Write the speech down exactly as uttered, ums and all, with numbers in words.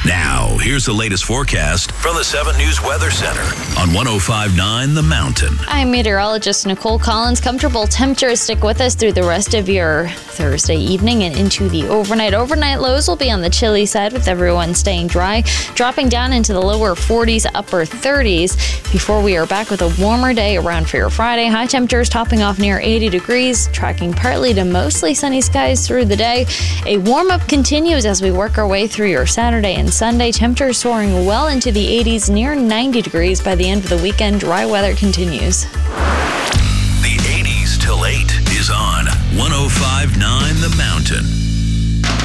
Now, here's the latest forecast from the seven News Weather Center on one oh five point nine The Mountain. I'm meteorologist Nicole Collins. Comfortable temperatures stick with us through the rest of your Thursday evening and into the overnight. Overnight lows will be on the chilly side with everyone staying dry, dropping down into the lower forties, upper thirties before we are back with a warmer day around for your Friday. High temperatures topping off near eighty degrees, tracking partly to mostly sunny skies through the day. A warm-up continues as we work our way through your Saturday and Sunday. Temperatures soaring well into the eighties, near ninety degrees by the end of the weekend. Dry weather continues. The eighties till eight is on one oh five point nine The Mountain.